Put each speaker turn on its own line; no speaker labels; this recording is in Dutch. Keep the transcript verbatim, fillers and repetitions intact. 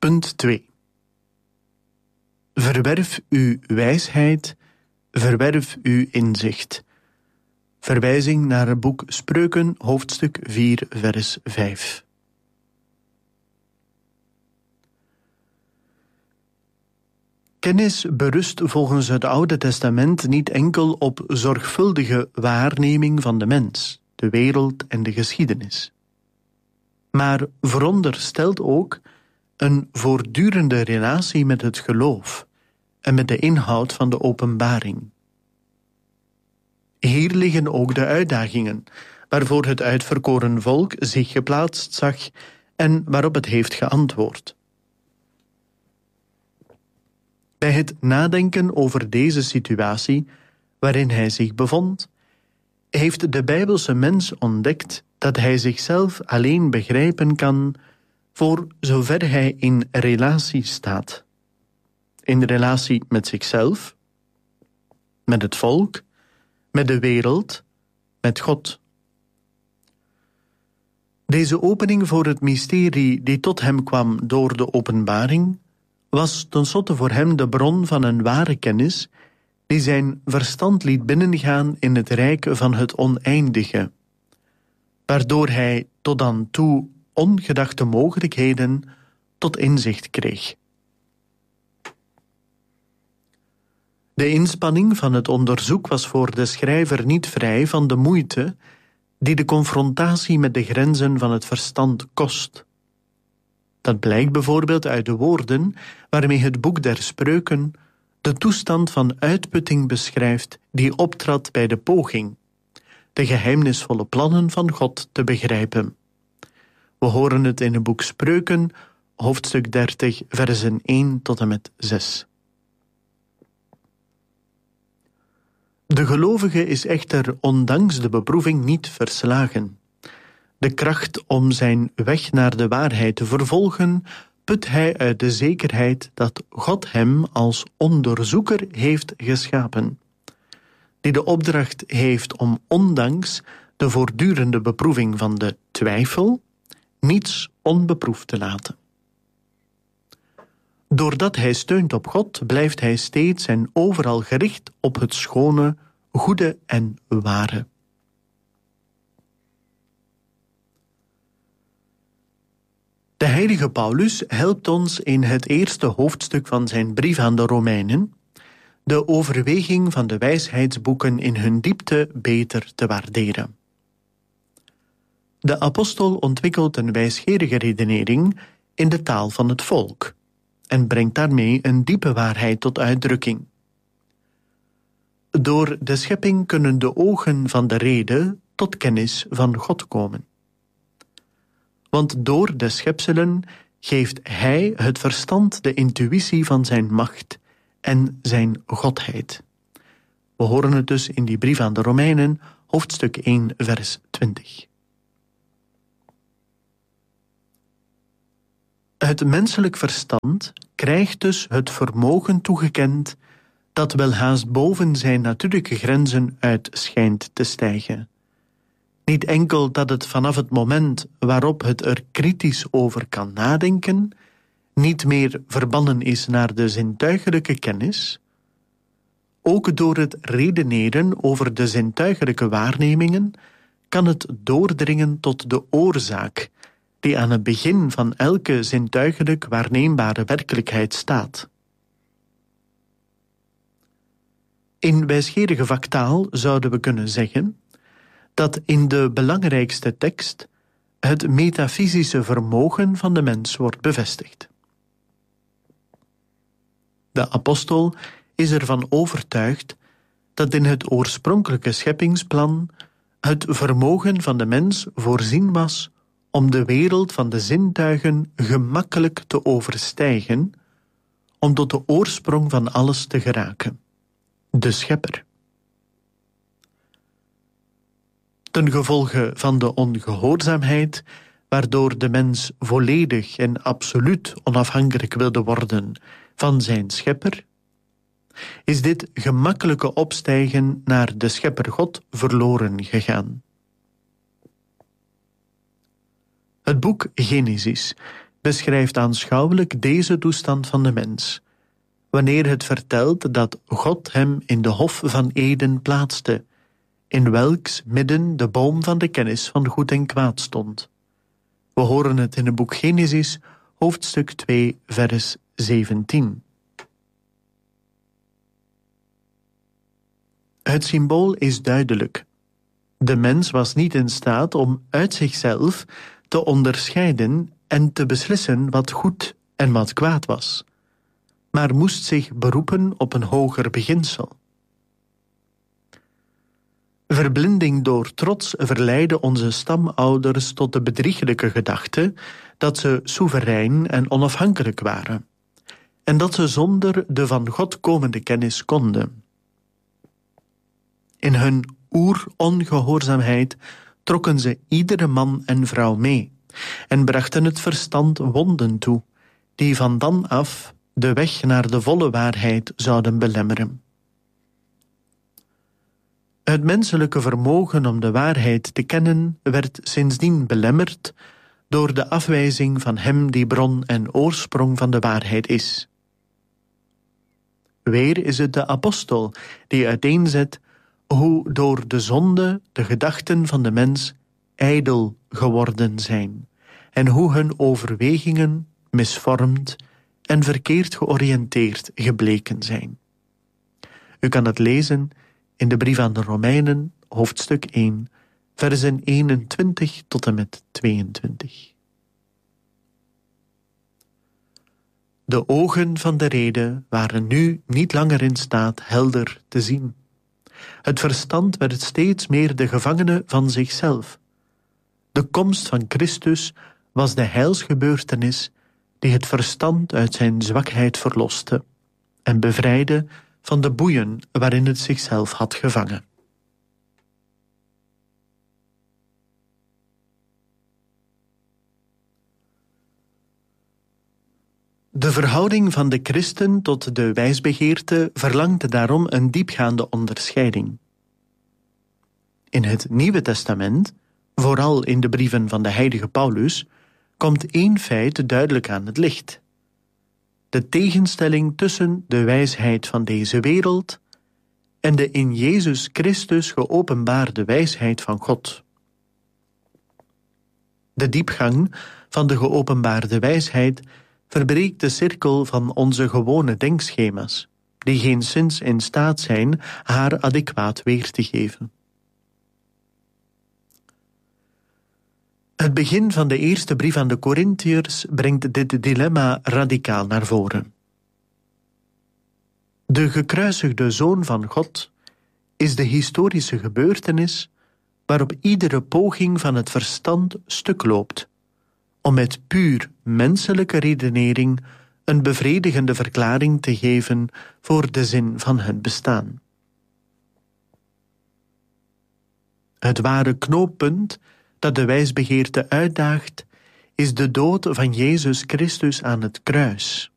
Punt twee. Verwerf uw wijsheid, verwerf uw inzicht. Verwijzing naar het boek Spreuken, hoofdstuk vier, vers vijf. Kennis berust volgens het Oude Testament niet enkel op zorgvuldige waarneming van de mens, de wereld en de geschiedenis, maar veronderstelt ook een voortdurende relatie met het geloof en met de inhoud van de openbaring. Hier liggen ook de uitdagingen waarvoor het uitverkoren volk zich geplaatst zag en waarop het heeft geantwoord. Bij het nadenken over deze situatie waarin hij zich bevond, heeft de Bijbelse mens ontdekt dat hij zichzelf alleen begrijpen kan voor zover hij in relatie staat. In relatie met zichzelf, met het volk, met de wereld, met God. Deze opening voor het mysterie die tot hem kwam door de openbaring was tenslotte voor hem de bron van een ware kennis die zijn verstand liet binnengaan in het rijk van het oneindige, waardoor hij tot dan toe ongedachte mogelijkheden tot inzicht kreeg. De inspanning van het onderzoek was voor de schrijver niet vrij van de moeite die de confrontatie met de grenzen van het verstand kost. Dat blijkt bijvoorbeeld uit de woorden waarmee het boek der Spreuken de toestand van uitputting beschrijft die optrad bij de poging de geheimnisvolle plannen van God te begrijpen. We horen het in het boek Spreuken, hoofdstuk dertig, versen één tot en met zes. De gelovige is echter ondanks de beproeving niet verslagen. De kracht om zijn weg naar de waarheid te vervolgen put hij uit de zekerheid dat God hem als onderzoeker heeft geschapen, die de opdracht heeft om ondanks de voortdurende beproeving van de twijfel niets onbeproefd te laten. Doordat hij steunt op God, blijft hij steeds en overal gericht op het schone, goede en ware. De heilige Paulus helpt ons in het eerste hoofdstuk van zijn brief aan de Romeinen de overweging van de wijsheidsboeken in hun diepte beter te waarderen. De apostel ontwikkelt een wijsgerige redenering in de taal van het volk en brengt daarmee een diepe waarheid tot uitdrukking. Door de schepping kunnen de ogen van de rede tot kennis van God komen. Want door de schepselen geeft hij het verstand de intuïtie van zijn macht en zijn godheid. We horen het dus in die brief aan de Romeinen, hoofdstuk één, vers twintig. Het menselijk verstand krijgt dus het vermogen toegekend dat welhaast boven zijn natuurlijke grenzen uit schijnt te stijgen. Niet enkel dat het vanaf het moment waarop het er kritisch over kan nadenken, niet meer verbannen is naar de zintuigelijke kennis, ook door het redeneren over de zintuigelijke waarnemingen kan het doordringen tot de oorzaak die aan het begin van elke zintuigelijk waarneembare werkelijkheid staat. In wijsgerige vaktaal zouden we kunnen zeggen dat in de belangrijkste tekst het metafysische vermogen van de mens wordt bevestigd. De apostel is ervan overtuigd dat in het oorspronkelijke scheppingsplan het vermogen van de mens voorzien was om de wereld van de zintuigen gemakkelijk te overstijgen, om tot de oorsprong van alles te geraken, de Schepper. Ten gevolge van de ongehoorzaamheid, waardoor de mens volledig en absoluut onafhankelijk wilde worden van zijn Schepper, is dit gemakkelijke opstijgen naar de Schepper God verloren gegaan. Het boek Genesis beschrijft aanschouwelijk deze toestand van de mens, wanneer het vertelt dat God hem in de hof van Eden plaatste, in welks midden de boom van de kennis van goed en kwaad stond. We horen het in het boek Genesis, hoofdstuk twee, vers zeventien. Het symbool is duidelijk. De mens was niet in staat om uit zichzelf te onderscheiden en te beslissen wat goed en wat kwaad was, maar moest zich beroepen op een hoger beginsel. Verblinding door trots verleidde onze stamouders tot de bedrieglijke gedachte dat ze soeverein en onafhankelijk waren, en dat ze zonder de van God komende kennis konden. In hun oerongehoorzaamheid trokken ze iedere man en vrouw mee en brachten het verstand wonden toe, die van dan af de weg naar de volle waarheid zouden belemmeren. Het menselijke vermogen om de waarheid te kennen werd sindsdien belemmerd door de afwijzing van hem die bron en oorsprong van de waarheid is. Weer is het de apostel die uiteenzet hoe door de zonde de gedachten van de mens ijdel geworden zijn en hoe hun overwegingen misvormd en verkeerd georiënteerd gebleken zijn. U kan het lezen in de brief aan de Romeinen, hoofdstuk één, versen eenentwintig tot en met tweeëntwintig. De ogen van de rede waren nu niet langer in staat helder te zien. Het verstand werd steeds meer de gevangene van zichzelf. De komst van Christus was de heilsgebeurtenis die het verstand uit zijn zwakheid verloste en bevrijdde van de boeien waarin het zichzelf had gevangen. De verhouding van de christen tot de wijsbegeerte verlangt daarom een diepgaande onderscheiding. In het Nieuwe Testament, vooral in de brieven van de heilige Paulus, komt één feit duidelijk aan het licht: de tegenstelling tussen de wijsheid van deze wereld en de in Jezus Christus geopenbaarde wijsheid van God. De diepgang van de geopenbaarde wijsheid verbreekt de cirkel van onze gewone denkschema's, die geenszins in staat zijn haar adequaat weer te geven. Het begin van de eerste brief aan de Korintiërs brengt dit dilemma radicaal naar voren. De gekruisigde Zoon van God is de historische gebeurtenis waarop iedere poging van het verstand stuk loopt, om met puur menselijke redenering een bevredigende verklaring te geven voor de zin van het bestaan. Het ware knooppunt dat de wijsbegeerte uitdaagt, is de dood van Jezus Christus aan het kruis.